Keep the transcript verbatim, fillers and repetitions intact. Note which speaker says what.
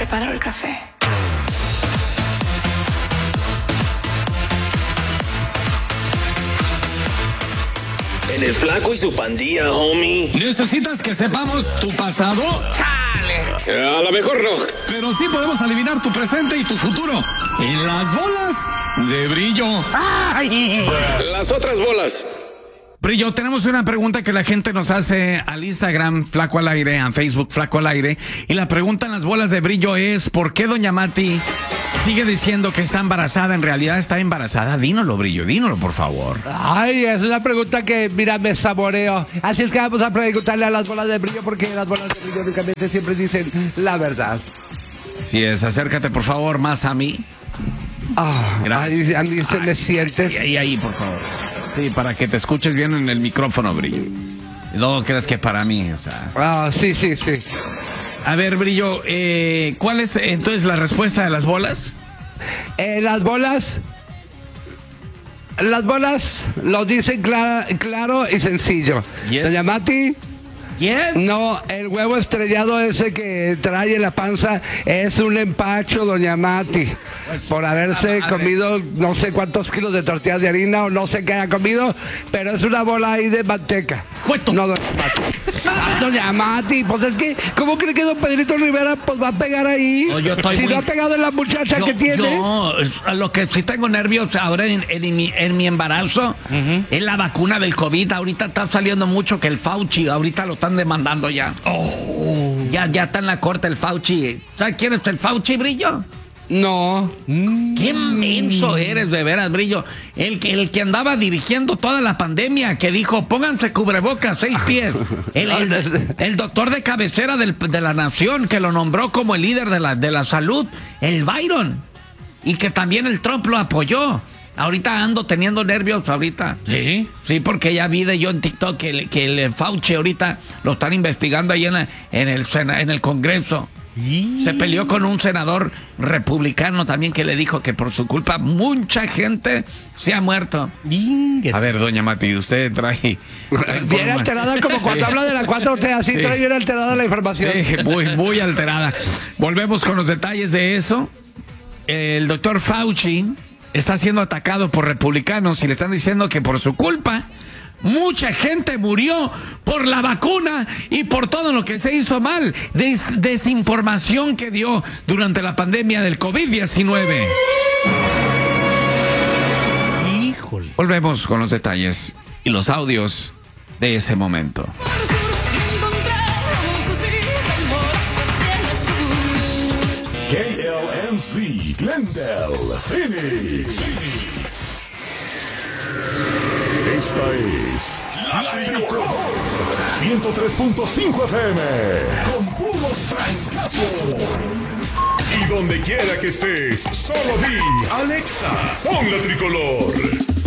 Speaker 1: preparó el café.
Speaker 2: En el Flaco y su pandilla, homie.
Speaker 3: ¿Necesitas que sepamos tu pasado?
Speaker 2: Eh, a lo mejor no.
Speaker 3: Pero sí podemos adivinar tu presente y tu futuro. En las bolas de Brillo.
Speaker 2: Las otras bolas.
Speaker 3: Brillo, tenemos una pregunta que la gente nos hace al Instagram Flaco al Aire, a Facebook Flaco al Aire. Y la pregunta en las bolas de Brillo es: ¿por qué doña Mati sigue diciendo que está embarazada? En realidad está embarazada. Dínoslo, Brillo, dínoslo, por favor.
Speaker 4: Ay, es una pregunta que, mira, me saboreo. Así es que vamos a preguntarle a las bolas de Brillo, porque las bolas de Brillo únicamente siempre dicen la verdad.
Speaker 3: Si es, acércate, por favor, más a mí.
Speaker 4: Ah,
Speaker 3: Gracias.
Speaker 4: Ay, a mí se me sientes.
Speaker 3: Ahí, ahí, por favor. Sí, para que te escuches bien en el micrófono, Brillo. No crees que para mí, o sea...
Speaker 4: Ah, sí, sí, sí.
Speaker 3: A ver, Brillo, eh, ¿cuál es entonces la respuesta de las bolas?
Speaker 4: Eh, las bolas... Las bolas lo dicen clara, claro y sencillo.
Speaker 3: Yes.
Speaker 4: Doña Mati...
Speaker 3: ¿Quién?
Speaker 4: No, el huevo estrellado ese que trae en la panza es un empacho, doña Mati, por haberse comido no sé cuántos kilos de tortillas de harina o no sé qué haya comido, pero es una bola ahí de manteca.
Speaker 3: ¡Cueto!
Speaker 4: No, doña Mati. Ah, doña Mati, pues es que, ¿cómo cree que don Pedrito Rivera pues va a pegar ahí?
Speaker 3: No, yo estoy
Speaker 4: si
Speaker 3: muy...
Speaker 4: no ha pegado en la muchacha
Speaker 3: yo,
Speaker 4: que tiene.
Speaker 3: Yo, lo que sí tengo nervios ahora en, en, mi, en mi embarazo uh-huh. es la vacuna del COVID. Ahorita está saliendo mucho que el Fauci, ahorita lo están demandando ya. Oh. Ya, ya está en la corte el Fauci. ¿Sabes quién es el Fauci, Brillo?
Speaker 4: No.
Speaker 3: Qué menso eres, de veras, Brillo. El que, el que andaba dirigiendo toda la pandemia, que dijo, pónganse cubrebocas, seis pies. El, el, el doctor de cabecera del, de la nación, que lo nombró como el líder de la, de la salud, el Byron. Y que también el Trump lo apoyó. Ahorita ando teniendo nervios, ahorita.
Speaker 4: ¿Sí?
Speaker 3: Sí, porque ya vi de yo en TikTok que el, que el Fauci ahorita lo están investigando ahí en, la, en, el, en el Congreso. ¿Y? Se peleó con un senador republicano también que le dijo que por su culpa mucha gente se ha muerto. ¿Y? A ver, doña Mati, usted trae... trae
Speaker 4: Viene alterada como cuando sí. habla de la cuatro T, así sí. trae bien alterada la información.
Speaker 3: Sí, muy, muy alterada. Volvemos con los detalles de eso. El doctor Fauci está siendo atacado por republicanos y le están diciendo que por su culpa mucha gente murió por la vacuna y por todo lo que se hizo mal. Des desinformación que dio durante la pandemia del COVID diecinueve. Híjole. Volvemos con los detalles y los audios de ese momento.
Speaker 5: K L M C, Glendale, Phoenix. Esta es La Tricolour ciento tres punto cinco F M con puros francazos. Y donde quiera que estés, solo di Alexa, pon La Tricolor.